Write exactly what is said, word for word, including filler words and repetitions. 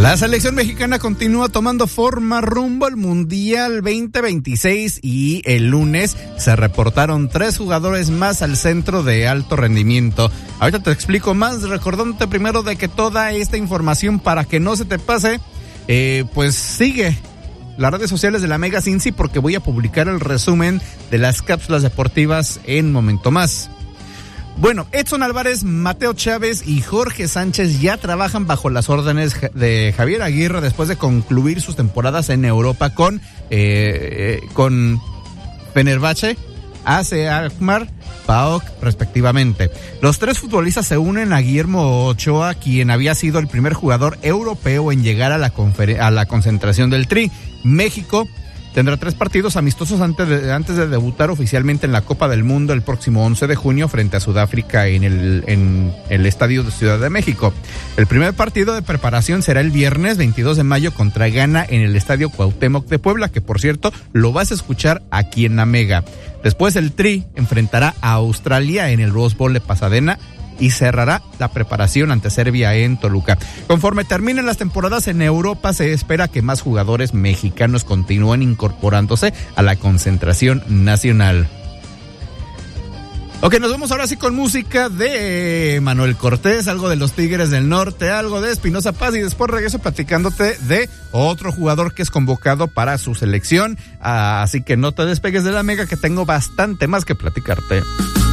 La selección mexicana continúa tomando forma rumbo al Mundial veinte veintiséis y el lunes se reportaron tres jugadores más al centro de alto rendimiento. Ahorita te explico más, recordándote primero de que toda esta información, para que no se te pase, eh, pues sigue las redes sociales de la Mega Cincy, porque voy a publicar el resumen de las cápsulas deportivas en un momento más. Bueno, Edson Álvarez, Mateo Chávez y Jorge Sánchez ya trabajan bajo las órdenes de Javier Aguirre después de concluir sus temporadas en Europa con eh, con Fenerbahce, A C Alkmaar, P A O K respectivamente. Los tres futbolistas se unen a Guillermo Ochoa, quien había sido el primer jugador europeo en llegar a la, confer- a la concentración del Tri. México tendrá tres partidos amistosos antes de, antes de debutar oficialmente en la Copa del Mundo el próximo once de junio frente a Sudáfrica en el, en el Estadio de Ciudad de México. El primer partido de preparación será el viernes veintidós de mayo contra Ghana en el Estadio Cuauhtémoc de Puebla, que por cierto lo vas a escuchar aquí en la Mega. Después el Tri enfrentará a Australia en el Rose Bowl de Pasadena y cerrará la preparación ante Serbia en Toluca. Conforme terminen las temporadas en Europa, se espera que más jugadores mexicanos continúen incorporándose a la concentración nacional. Ok, nos vamos ahora sí con música de Manuel Cortés, algo de los Tigres del Norte, algo de Espinoza Paz, y después regreso platicándote de otro jugador que es convocado para su selección. Ah, así que no te despegues de la Mega, que tengo bastante más que platicarte.